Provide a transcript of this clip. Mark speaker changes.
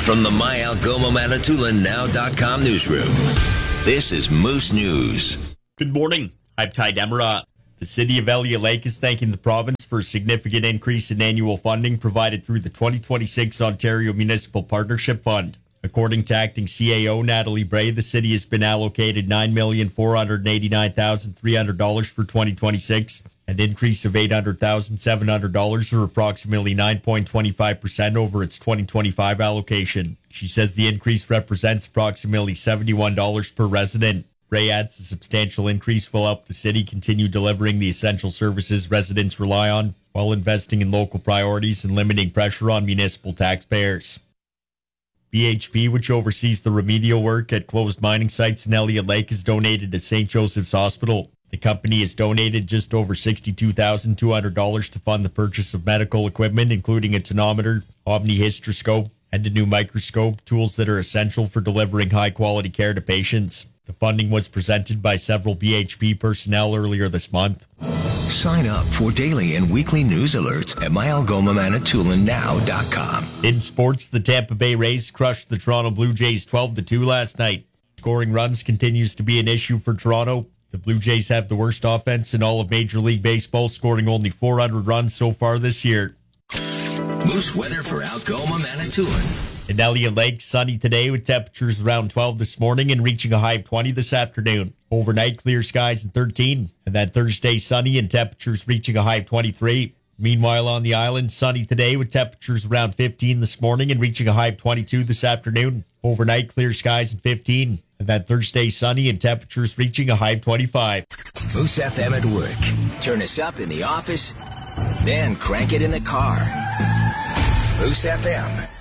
Speaker 1: from the My Algoma Manitoulin Now.com newsroom, this is Moose News.
Speaker 2: Good morning. I'm Ty Demera. The City of Elliott Lake is thanking the province for a significant increase in annual funding provided through the 2026 Ontario Municipal Partnership Fund. According to acting CAO Natalie Bray, the city has been allocated $9,489,300 for 2026, an increase of $800,700 or approximately 9.25% over its 2025 allocation. She says the increase represents approximately $71 per resident. Bray adds the substantial increase will help the city continue delivering the essential services residents rely on while investing in local priorities and limiting pressure on municipal taxpayers. BHP, which oversees the remedial work at closed mining sites in Elliott Lake, has donated to St. Joseph's Hospital. The company has donated just over $62,200 to fund the purchase of medical equipment, including a tonometer, omnihysteroscope, and a new microscope, tools that are essential for delivering high-quality care to patients. The funding was presented by several BHP personnel earlier this month.
Speaker 1: Sign up for daily and weekly news alerts at myalgomamanitoulin.now.com.
Speaker 2: In sports, the Tampa Bay Rays crushed the Toronto Blue Jays 12-2 last night. Scoring runs continues to be an issue for Toronto. The Blue Jays have the worst offense in all of Major League Baseball, scoring only 400 runs so far this year.
Speaker 1: Moose weather for Algoma, Manitoulin.
Speaker 2: In Elliott Lake, sunny today with temperatures around 12 this morning and reaching a high of 20 this afternoon. Overnight, clear skies and 13. And then Thursday, sunny and temperatures reaching a high of 23. Meanwhile, on the island, sunny today with temperatures around 15 this morning and reaching a high of 22 this afternoon. Overnight, clear skies and 15. And then Thursday, sunny and temperatures reaching a high of 25.
Speaker 1: Moose FM at work. Turn us up in the office, then crank it in the car. Moose FM.